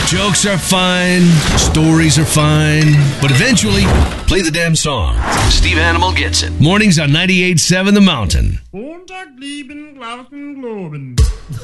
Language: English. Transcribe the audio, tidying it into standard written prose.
Jokes are fine, stories are fine, but eventually, play the damn song. Steve Animal gets it. Mornings on 98.7 The Mountain. Montag lieben, Glauben, Globen.